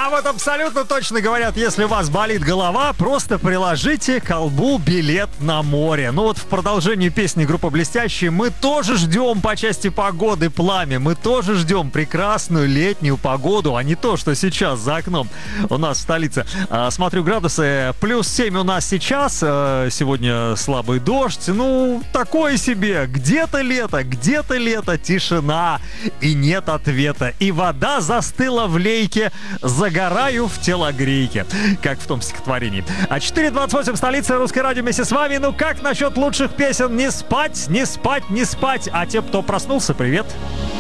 А вот абсолютно точно говорят, если у вас болит голова, просто приложите к колбу билет на море. Ну вот в продолжении песни группы «Блестящие» мы тоже ждем по части погоды пламя. Мы тоже ждем прекрасную летнюю погоду, а не то, что сейчас за окном у нас в столице. Смотрю градусы, плюс 7 у нас сейчас. Сегодня слабый дождь. Ну, такое себе. Где-то лето, тишина. И нет ответа. И вода застыла в лейке. Загораю в телогрейке. Как в том стихотворении. 4.28 в столице, Русское радио вместе с вами. Ну как насчет лучших песен? Не спать, не спать, не спать. А те, кто проснулся, привет.